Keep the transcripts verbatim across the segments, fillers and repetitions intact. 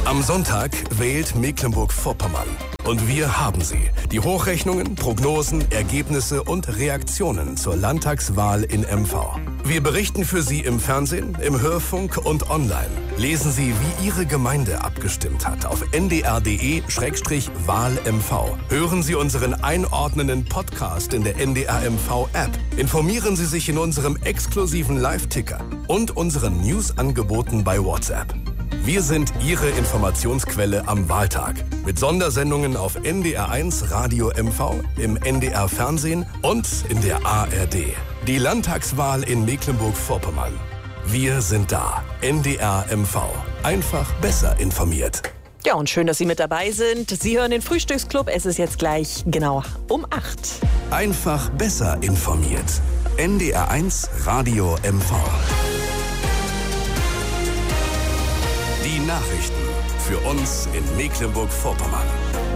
Am Sonntag wählt Mecklenburg-Vorpommern. Und wir haben sie. Die Hochrechnungen, Prognosen, Ergebnisse und Reaktionen zur Landtagswahl in M V. Wir berichten für Sie im Fernsehen, im Hörfunk und online. Lesen Sie, wie Ihre Gemeinde abgestimmt hat auf n d r punkt d e slash wahl m v. Hören Sie unseren einordnenden Podcast in der N D R M V-App. Informieren Sie sich in unserem exklusiven Live-Ticker und unseren News-Angeboten bei WhatsApp. Wir sind Ihre Informationsquelle am Wahltag. Mit Sondersendungen auf N D R eins Radio M V, im N D R Fernsehen und in der A R D. Die Landtagswahl in Mecklenburg-Vorpommern. Wir sind da. N D R M V. Einfach besser informiert. Ja, und schön, dass Sie mit dabei sind. Sie hören den Frühstücksclub. Es ist jetzt gleich genau um acht. Einfach besser informiert. N D R eins Radio M V. Die Nachrichten für uns in Mecklenburg-Vorpommern.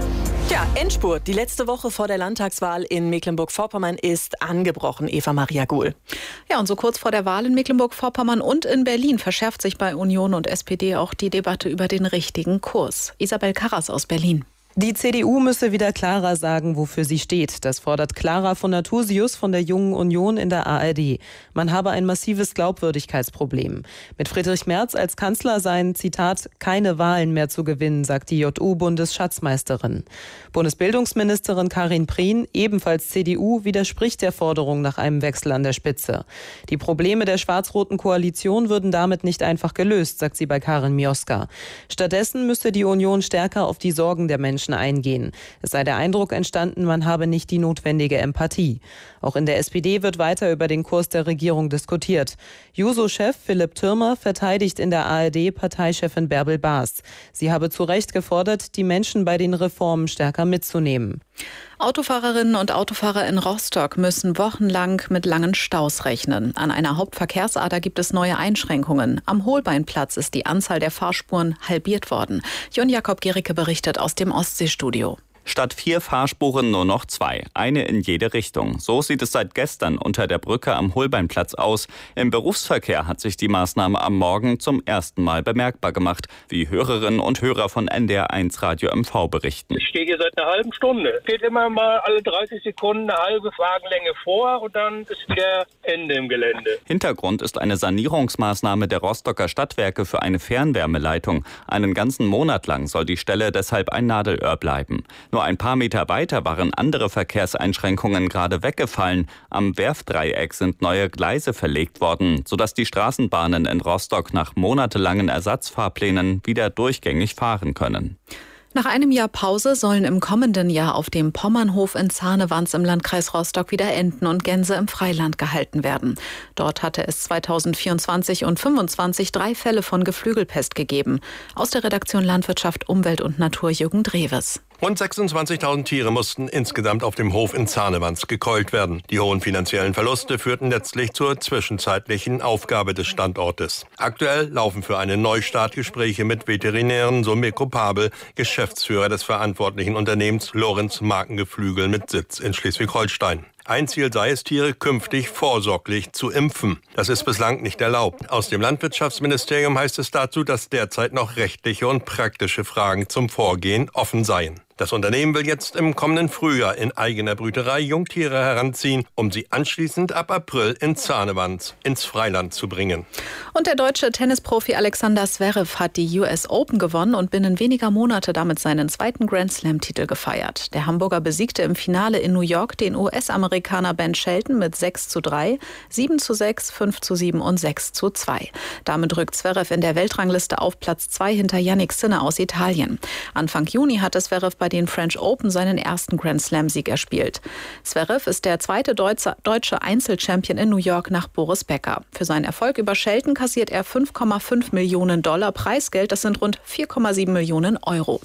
Ja, Endspurt. Die letzte Woche vor der Landtagswahl in Mecklenburg-Vorpommern ist angebrochen. Eva Maria Guhl. Ja, und so kurz vor der Wahl in Mecklenburg-Vorpommern und in Berlin verschärft sich bei Union und S P D auch die Debatte über den richtigen Kurs. Isabel Karras aus Berlin. Die C D U müsse wieder klarer sagen, wofür sie steht. Das fordert Clara von Natursius von der Jungen Union in der A R D. Man habe ein massives Glaubwürdigkeitsproblem. Mit Friedrich Merz als Kanzler seien, Zitat, keine Wahlen mehr zu gewinnen, sagt die J U-Bundesschatzmeisterin. Bundesbildungsministerin Karin Prien, ebenfalls C D U, widerspricht der Forderung nach einem Wechsel an der Spitze. Die Probleme der schwarz-roten Koalition würden damit nicht einfach gelöst, sagt sie bei Karin Mioska. Stattdessen müsse die Union stärker auf die Sorgen der Menschen eingehen. Es sei der Eindruck entstanden, man habe nicht die notwendige Empathie. Auch in der S P D wird weiter über den Kurs der Regierung diskutiert. Juso-Chef Philipp Türmer verteidigt in der A R D Parteichefin Bärbel Baas. Sie habe zu Recht gefordert, die Menschen bei den Reformen stärker mitzunehmen. Autofahrerinnen und Autofahrer in Rostock müssen wochenlang mit langen Staus rechnen. An einer Hauptverkehrsader gibt es neue Einschränkungen. Am Holbeinplatz ist die Anzahl der Fahrspuren halbiert worden. Jon Jakob Gericke berichtet aus dem Ostseestudio. Statt vier Fahrspuren nur noch zwei, eine in jede Richtung. So sieht es seit gestern unter der Brücke am Holbeinplatz aus. Im Berufsverkehr hat sich die Maßnahme am Morgen zum ersten Mal bemerkbar gemacht, wie Hörerinnen und Hörer von N D R eins Radio M V berichten. Ich stehe hier seit einer halben Stunde. Es geht immer mal alle dreißig Sekunden eine halbe Wagenlänge vor und dann ist wieder Ende im Gelände. Hintergrund ist eine Sanierungsmaßnahme der Rostocker Stadtwerke für eine Fernwärmeleitung. Einen ganzen Monat lang soll die Stelle deshalb ein Nadelöhr bleiben. Nur ein paar Meter weiter waren andere Verkehrseinschränkungen gerade weggefallen. Am Werftdreieck sind neue Gleise verlegt worden, sodass die Straßenbahnen in Rostock nach monatelangen Ersatzfahrplänen wieder durchgängig fahren können. Nach einem Jahr Pause sollen im kommenden Jahr auf dem Pommernhof in Zahnewans im Landkreis Rostock wieder Enten und Gänse im Freiland gehalten werden. Dort hatte es zweitausendvierundzwanzig und fünfundzwanzig drei Fälle von Geflügelpest gegeben. Aus der Redaktion Landwirtschaft, Umwelt und Natur Jürgen Drewes. Rund sechsundzwanzigtausend Tiere mussten insgesamt auf dem Hof in Zahnewans gekeult werden. Die hohen finanziellen Verluste führten letztlich zur zwischenzeitlichen Aufgabe des Standortes. Aktuell laufen für einen Neustart Gespräche mit Veterinären, so Mirko Pabel, Geschäftsführer des verantwortlichen Unternehmens Lorenz Markengeflügel mit Sitz in Schleswig-Holstein. Ein Ziel sei es, Tiere künftig vorsorglich zu impfen. Das ist bislang nicht erlaubt. Aus dem Landwirtschaftsministerium heißt es dazu, dass derzeit noch rechtliche und praktische Fragen zum Vorgehen offen seien. Das Unternehmen will jetzt im kommenden Frühjahr in eigener Brüterei Jungtiere heranziehen, um sie anschließend ab April in Zahnewans ins Freiland zu bringen. Und der deutsche Tennisprofi Alexander Zverev hat die U S Open gewonnen und binnen weniger Monate damit seinen zweiten Grand-Slam-Titel gefeiert. Der Hamburger besiegte im Finale in New York den U S-Amerikaner Ben Shelton mit sechs zu drei, sieben zu sechs, fünf zu sieben und sechs zu zwei. Damit rückt Zverev in der Weltrangliste auf Platz zwei hinter Jannik Sinner aus Italien. Anfang Juni hatte Zverev bei den French Open seinen ersten Grand-Slam-Sieg erspielt. Zverev ist der zweite deutsche, deutsche Einzelchampion in New York nach Boris Becker. Für seinen Erfolg über Shelton kassiert er fünf Komma fünf Millionen Dollar Preisgeld. Das sind rund vier Komma sieben Millionen Euro.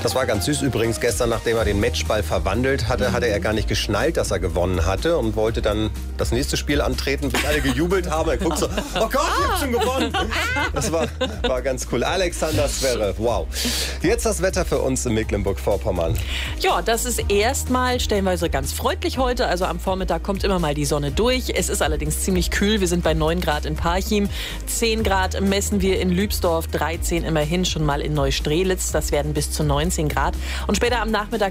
Das war ganz süß übrigens. Gestern, nachdem er den Matchball verwandelt hatte, hatte er gar nicht geschnallt, dass er gewonnen hatte und wollte dann das nächste Spiel antreten, bis alle gejubelt haben. Er guckt so, oh Gott, ich hab schon gewonnen. Das war, war ganz cool. Alexander Zverev, wow. Jetzt das Wetter für uns in Mecklenburg-Vorpommern. Ja, das ist erstmal stellenweise ganz freundlich heute. Also am Vormittag kommt immer mal die Sonne durch. Es ist allerdings ziemlich kühl. Wir sind bei neun Grad in Parchim. zehn Grad messen wir in Lübsdorf. dreizehn immerhin schon mal in Neustrelitz. Das werden bis zu neunzehn Grad. Und später am Nachmittag